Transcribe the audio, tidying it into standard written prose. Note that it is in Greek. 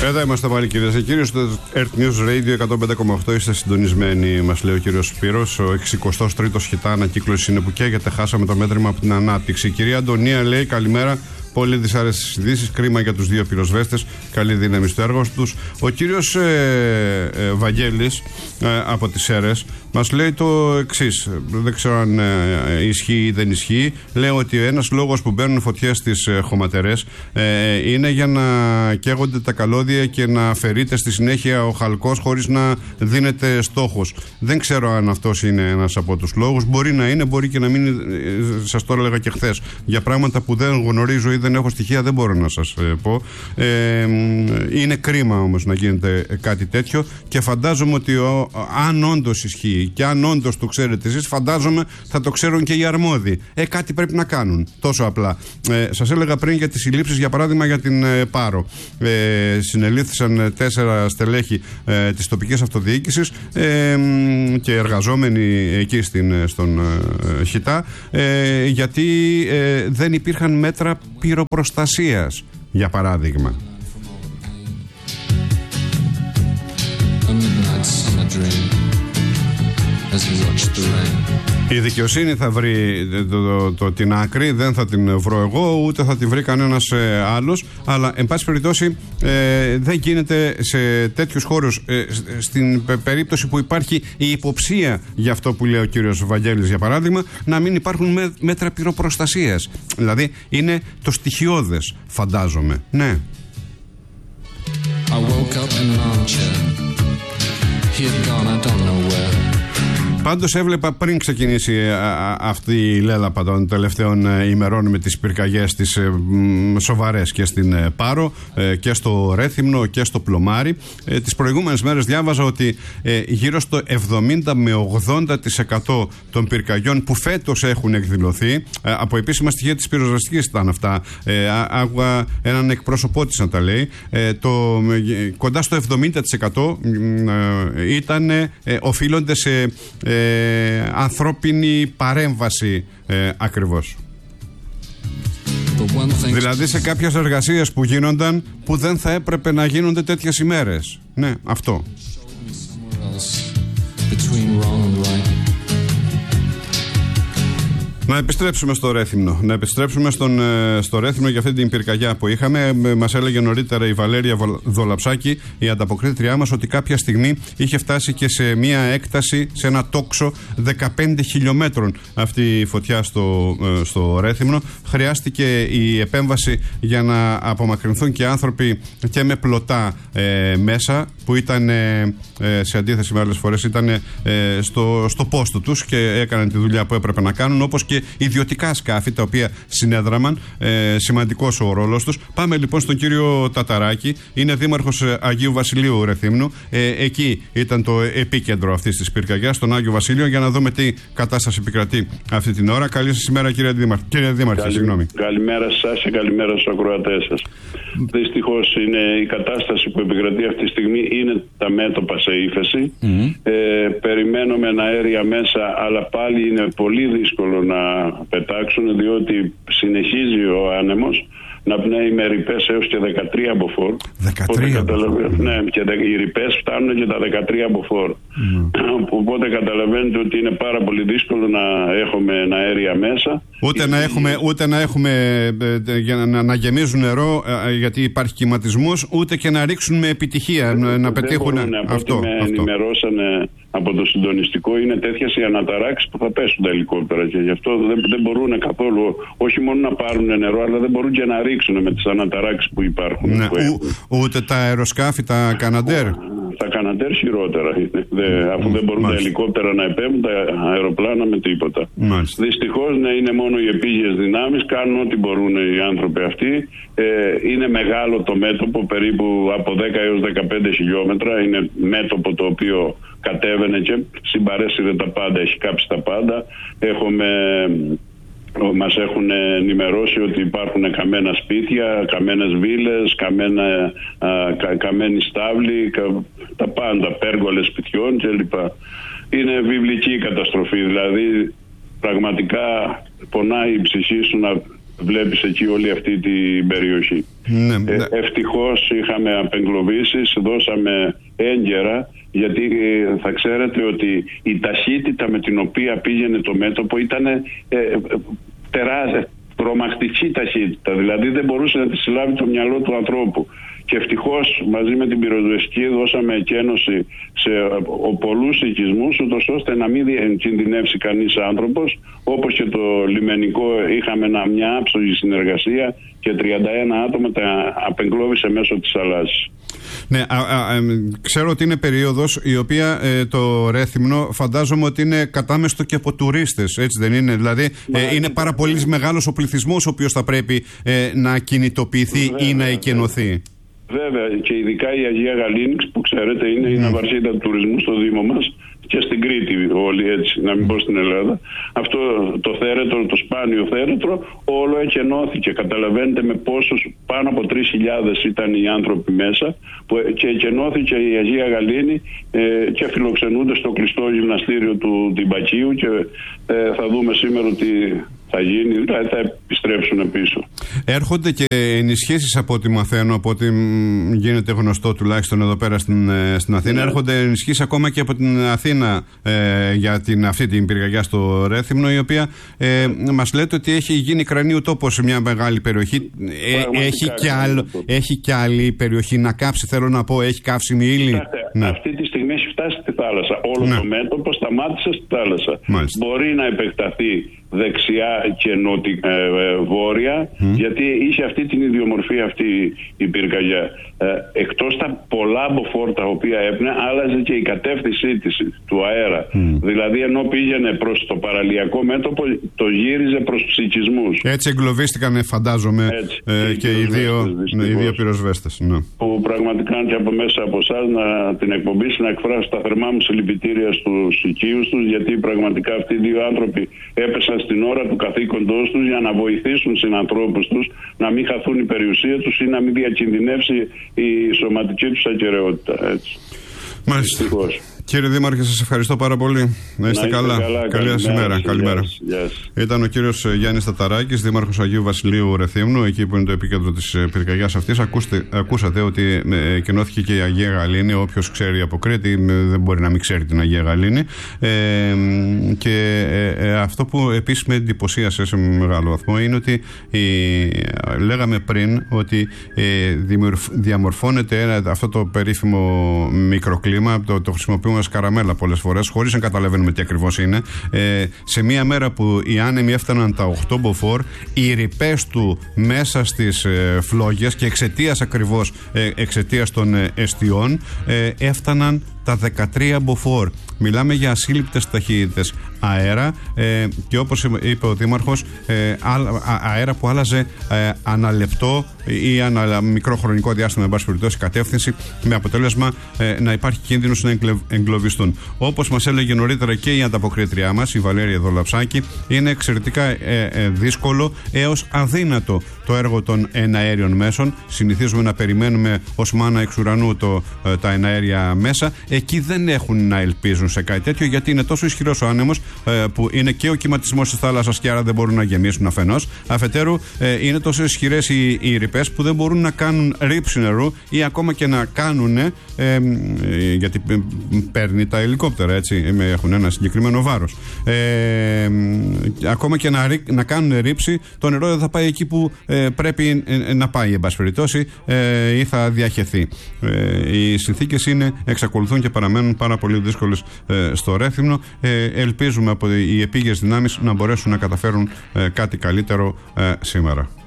Εδώ είμαστε πάλι, κυρίες και κύριοι, στο Earth News Radio 105,8. Είστε συντονισμένοι, μας λέει ο κύριος Σπύρος. Ο 63ος χιτά ανακύκλωση είναι που καίγεται. Χάσαμε το μέτρημα από την ανάπτυξη. Η κυρία Αντωνία λέει καλημέρα. Πολύ δυσάρεστες ειδήσεις. Κρίμα για τους δύο πυροσβέστες. Καλή δύναμη στο έργο τους. Ο κύριος Βαγγέλης από τις Σέρρες μας λέει το εξής. Δεν ξέρω αν ισχύει ή δεν ισχύει. Λέει ότι ένας λόγος που μπαίνουν φωτιές στις χωματερές είναι για να καίγονται τα καλώδια και να αφαιρείται στη συνέχεια ο χαλκός χωρίς να δίνεται στόχος. Δεν ξέρω αν αυτός είναι ένας από τους λόγους. Μπορεί να είναι, μπορεί και να μην. Σας το έλεγα και χθες. Για πράγματα που δεν γνωρίζω ή δεν έχω στοιχεία, δεν μπορώ να σας πω. Είναι κρίμα όμως να γίνεται κάτι τέτοιο και φαντάζομαι ότι αν όντως ισχύει και αν όντως το ξέρετε εσείς, φαντάζομαι θα το ξέρουν και οι αρμόδιοι. Κάτι πρέπει να κάνουν. Τόσο απλά. Σας έλεγα πριν για τις συλλήψεις, για παράδειγμα για την Πάρο. Συνελήφθησαν 4 στελέχη της τοπικής αυτοδιοίκησης και εργαζόμενοι εκεί στον Χιτά, γιατί δεν υπήρχαν μέτρα πυροπροστασίας, για παράδειγμα. Η δικαιοσύνη θα βρει την άκρη, δεν θα την βρω εγώ, ούτε θα την βρει κανένας άλλος, αλλά εν πάση περιπτώσει δεν γίνεται σε τέτοιους χώρους, στην περίπτωση που υπάρχει η υποψία για αυτό που λέει ο κύριος Βαγγέλης, για παράδειγμα, να μην υπάρχουν μέτρα πυροπροστασίας. Δηλαδή είναι το στοιχειώδες, φαντάζομαι. Ναι. I woke up in an armchair. He had gone, I don't know where. Πάντως έβλεπα πριν ξεκινήσει αυτή η λέλαπα των τελευταίων ημερών με τις πυρκαγιές τις σοβαρές και στην Πάρο και στο Ρέθυμνο και στο Πλωμάρι. Τις προηγούμενες μέρες διάβαζα ότι γύρω στο 70 με 80% των πυρκαγιών που φέτος έχουν εκδηλωθεί, από επίσημα στοιχεία της πυροσβεστικής ήταν αυτά, άκουγα έναν εκπρόσωπό της να τα λέει, κοντά στο 70% οφείλονται σε ανθρώπινη παρέμβαση ακριβώς. Δηλαδή σε κάποιες εργασίες που γίνονταν που δεν θα έπρεπε να γίνονται τέτοιες ημέρες. Ναι, αυτό. Να επιστρέψουμε στο Ρέθυμνο. Να επιστρέψουμε στο Ρέθυμνο για αυτή την πυρκαγιά που είχαμε. Μας έλεγε νωρίτερα η Βαλέρια Δολαψάκη, η ανταποκρίτριά μας, ότι κάποια στιγμή είχε φτάσει και σε μια έκταση, σε ένα τόξο 15 χιλιόμετρων αυτή η φωτιά στο Ρέθυμνο. Χρειάστηκε η επέμβαση για να απομακρυνθούν και άνθρωποι και με πλωτά μέσα, που ήταν σε αντίθεση με άλλες φορές, ήταν στο πόστο τους και έκαναν τη δουλειά που έπρεπε να κάνουν, όπως και ιδιωτικά σκάφη τα οποία συνέδραμαν. Σημαντικός ο ρόλος τους. Πάμε λοιπόν στον κύριο Ταταράκη, είναι δήμαρχος Αγίου Βασιλείου Ρεθύμνου. Εκεί ήταν το επίκεντρο αυτής της πυρκαγιάς, στον Άγιο Βασίλειο, για να δούμε τι κατάσταση επικρατεί αυτή την ώρα. Καλή σας ημέρα, κύριε Δήμαρχε. Καλημέρα σας και καλημέρα στους ακροατές σας. Δυστυχώς η κατάσταση που επικρατεί αυτή τη στιγμή είναι τα μέτωπα σε ύφεση. Περιμένουμε αέρια μέσα, αλλά πάλι είναι πολύ δύσκολο να πετάξουν, διότι συνεχίζει ο άνεμος να πνέει με ρηπές έως και 13 από φόρ. 13 ναι, και οι ρηπές φτάνουν και τα 13 από φόρ. Οπότε καταλαβαίνετε ότι είναι πάρα πολύ δύσκολο να έχουμε αέρια μέσα. Ούτε να έχουμε για να γεμίζουν νερό, γιατί υπάρχει κυματισμός, ούτε και να ρίξουν με επιτυχία, να πετύχουν αυτό. Με ενημερώσανε από το συντονιστικό, είναι τέτοιες οι αναταράξεις που θα πέσουν τα ελικόπτερα και γι' αυτό δεν μπορούν καθόλου, όχι μόνο να πάρουν νερό, αλλά δεν μπορούν και να ρίξουν με τις αναταράξεις που υπάρχουν. Ναι, ούτε τα αεροσκάφη, τα Καναντέρ. Τα Καναντέρ χειρότερα είναι. Αφού δεν μπορούν τα ελικόπτερα να επέμβουν, τα αεροπλάνα με τίποτα. Δυστυχώς είναι μόνο οι επίγειες δυνάμεις, κάνουν ό,τι μπορούν οι άνθρωποι αυτοί. Είναι μεγάλο το μέτωπο, περίπου από 10 έως 15 χιλιόμετρα. Είναι μέτωπο το οποίο κατέβαινε και συμπαρέσυρε τα πάντα, έχει κάψει τα πάντα. Μας έχουν ενημερώσει ότι υπάρχουν καμένα σπίτια, καμένες βίλες, καμένοι στάβλοι, τα πάντα, πέργολες σπιτιών κλπ. Είναι βιβλική η καταστροφή, δηλαδή πραγματικά πονάει η ψυχή σου να βλέπεις εκεί όλη αυτή την περιοχή. Ευτυχώς είχαμε απεγκλωβίσεις, δώσαμε έγκαιρα, γιατί θα ξέρετε ότι η ταχύτητα με την οποία πήγαινε το μέτωπο ήταν τεράστια, τρομακτική ταχύτητα, δηλαδή δεν μπορούσε να τη συλλάβει το μυαλό του ανθρώπου. Και ευτυχώς μαζί με την πυροσβεστική δώσαμε εκένωση σε πολλούς οικισμούς, ούτως ώστε να μην κινδυνεύσει κανείς άνθρωπος. Όπως και το λιμενικό είχαμε μια άψογη συνεργασία και 31 άτομα τα απεγκλώβησε μέσω της θαλάσσης. Ναι, ξέρω ότι είναι περίοδος η οποία το Ρέθυμνο φαντάζομαι ότι είναι κατάμεστο και από τουρίστες, έτσι δεν είναι? Δηλαδή είναι πάρα πολύ μεγάλος ο πληθυσμός ο οποίος θα πρέπει να κινητοποιηθεί ή να εκενωθεί. Βέβαια, και ειδικά η Αγία Γαλήνη, που ξέρετε είναι η ναυαρχίδα του τουρισμού στο Δήμο μας και στην Κρήτη όλοι, έτσι, να μην πω στην Ελλάδα. Αυτό το θέρετρο, το σπάνιο θέρετρο, όλο εκενώθηκε. Καταλαβαίνετε με πόσους, πάνω από 3.000 ήταν οι άνθρωποι μέσα, και εκενώθηκε η Αγία Γαλήνη και φιλοξενούνται στο κλειστό γυμναστήριο του Τυμπακίου, και θα δούμε σήμερα ότι θα γίνει, δηλαδή θα επιστρέψουν πίσω. Έρχονται και ενισχύσεις από ό,τι μαθαίνω, από ό,τι γίνεται γνωστό τουλάχιστον εδώ πέρα στην Αθήνα. Έρχονται ενισχύσεις ακόμα και από την Αθήνα για αυτή την πυρκαγιά στο Ρέθυμνο, η οποία μας λέτε ότι έχει γίνει κρανίου τόπο σε μια μεγάλη περιοχή. Έχει και άλλη περιοχή να κάψει, θέλω να πω, έχει καύσιμη ύλη. Ναι. Αυτή τη στιγμή έχει φτάσει στη θάλασσα. Όλο το μέτωπο σταμάτησε στη θάλασσα. Μάλιστα. Μπορεί να επεκταθεί δεξιά και βόρεια, γιατί είχε αυτή την ιδιομορφία αυτή η πυρκαγιά. Εκτός τα πολλά μποφόρ τα οποία έπνε, άλλαζε και η κατεύθυνσή της του αέρα. Δηλαδή ενώ πήγαινε προς το παραλιακό μέτωπο, το γύριζε προς τους οικισμούς. Έτσι εγκλωβίστηκαν, φαντάζομαι, και οι δύο πυροσβέστες. Ναι. Που πραγματικά και από μέσα από εσάς την εκπομπή να εκφράσω τα θερμά μου συλληπιτήρια στους οικείους τους, γιατί πραγματικά αυτοί οι δύο άνθρωποι έπεσαν στην ώρα του καθήκοντός τους για να βοηθήσουν συνανθρώπους τους να μην χαθούν η περιουσία τους ή να μην διακινδυνεύσει η σωματική τους ακεραιότητα. Έτσι. Μάλιστα. Κύριε Δήμαρχε, σας ευχαριστώ πάρα πολύ. Να είστε καλά. Καλή ημέρα. Καλημέρα. Ήταν ο κύριος Γιάννης Ταταράκης, Δήμαρχος Αγίου Βασιλείου Ρεθύμνου, εκεί που είναι το επίκεντρο της πυρκαγιάς αυτής. Ακούσατε ότι κενώθηκε και η Αγία Γαλήνη. Όποιος ξέρει από Κρήτη δεν μπορεί να μην ξέρει την Αγία Γαλήνη. Και αυτό που επίσης με εντυπωσίασε σε μεγάλο βαθμό είναι ότι λέγαμε πριν ότι διαμορφώνεται αυτό το περίφημο μικροκλίμα, το χρησιμοποιούμε ως καραμέλα πολλές φορές, χωρίς να καταλαβαίνουμε τι ακριβώς είναι. Σε μία μέρα που οι άνεμοι έφταναν τα 8 μποφόρ, οι ρηπές του μέσα στις φλόγες, και εξαιτίας των εστιών, έφταναν τα 13 μποφόρ. Μιλάμε για ασύλληπτες ταχύτητες αέρα, και όπως είπε ο Δήμαρχος, αέρα που άλλαζε αναλεπτό ή μικρό χρονικό διάστημα, εν πάση περιπτώσει, κατεύθυνση, με αποτέλεσμα να υπάρχει κίνδυνος να εγκλωβιστούν. Όπως μας έλεγε νωρίτερα και η ανταποκρίτριά μας, η Βαλέρια Δολαψάκη, είναι εξαιρετικά δύσκολο έως αδύνατο το έργο των εναέριων μέσων. Συνηθίζουμε να περιμένουμε ως μάνα εξ ουρανού τα εναέρια μέσα. Εκεί δεν έχουν να ελπίζουν σε κάτι τέτοιο, γιατί είναι τόσο ισχυρός ο άνεμος, που είναι και ο κυματισμός της θάλασσας, και άρα δεν μπορούν να γεμίσουν αφενός. Αφετέρου, είναι τόσο ισχυρές οι ρηπές που δεν μπορούν να κάνουν ρήψη νερού, ή ακόμα και να κάνουν, γιατί παίρνει τα ελικόπτερα, έτσι, έχουν ένα συγκεκριμένο βάρος. Ακόμα και να κάνουν ρήψη, το νερό δεν θα πάει εκεί που πρέπει να πάει, εν πάση περιπτώσει, ή θα διαχεθεί. Οι συνθήκες εξακολουθούν και παραμένουν πάρα πολύ δύσκολες στο Ρέθυμνο. Ελπίζουμε από οι επίγειες δυνάμεις να μπορέσουν να καταφέρουν κάτι καλύτερο σήμερα.